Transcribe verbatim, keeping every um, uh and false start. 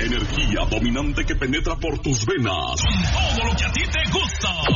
Energía dominante que penetra por tus venas. Con todo lo que a ti te gusta.